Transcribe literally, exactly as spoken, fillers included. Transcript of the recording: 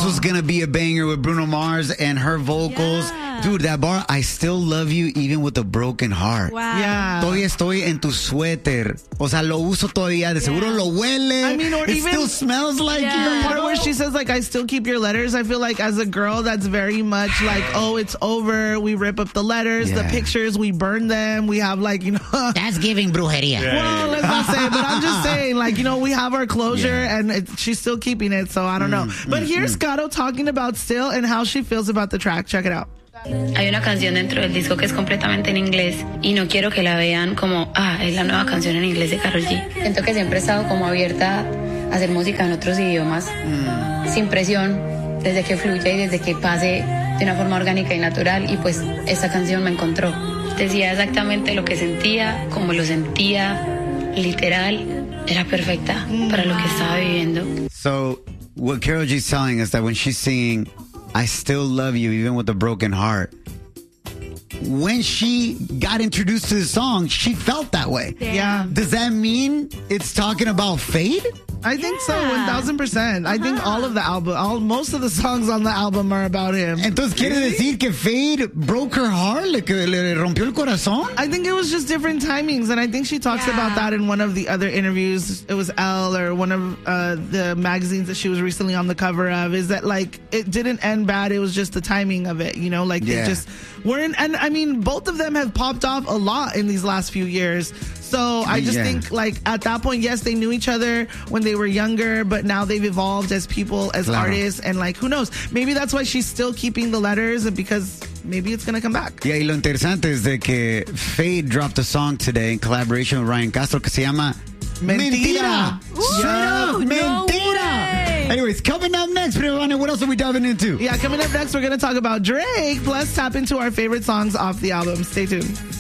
was going to be a banger with Bruno Mars and her vocals. Yeah. Dude, that bar, I still love you even with a broken heart. Wow. Yeah. Todavía estoy en tu suéter. O sea, lo uso todavía. De seguro Yeah. lo huele. I mean, or it even- still smells like Yeah. you. The part where she says, like, I still keep your letters. I feel like as a girl, that's very much like, oh, it's over. We rip up the letters, the Yeah. pictures, we burn them. We have, like, you know. That's giving brujeria. Well, let's not say it, but I'm just saying, like, you know, we have our closure Yeah. and it, she's still keeping it, so I don't know. But here's Gato talking about Still and how she feels about the track. Check it out. Hay una canción dentro del disco que es completamente en inglés y no quiero que la vean como, ah, es la nueva canción en inglés de Karol G. Siento que siempre he estado como abierta a hacer música en otros idiomas, sin presión, desde que fluya y desde que pase de una forma orgánica y natural, y pues esta canción me encontró. Decía exactamente lo que sentía, como lo sentía, literal, era perfecta para lo que estaba viviendo. So, what Karol G's telling us that when she's singing, I still love you even with a broken heart. When she got introduced to the song, she felt that way. Yeah. Does that mean it's talking about fate? I think so, Yeah. one thousand percent. I think all of the album, all most of the songs on the album are about him. Entonces, ¿quiere decir que Fade broke her heart? ¿Le, que le rompió el corazón? I think it was just different timings, and I think she talks Yeah. about that in one of the other interviews. It was Elle or one of uh, the magazines that she was recently on the cover of. Is that like it didn't end bad? It was just the timing of it, you know. Like Yeah. they just weren't. And I mean, both of them have popped off a lot in these last few years. So I just Yeah. think like at that point, yes, they knew each other when they were younger, but now they've evolved as people, as Claro. artists, and like who knows? Maybe that's why she's still keeping the letters because maybe it's gonna come back. Yeah, y lo interesante es de que Fade dropped a song today in collaboration with Ryan Castro que se llama Mentira. Straight up, Ooh, no Mentira. way. Anyways, coming up next, Privane, what else are we diving into? Yeah, coming up next, we're going to talk about Drake, plus tap into our favorite songs off the album. Stay tuned.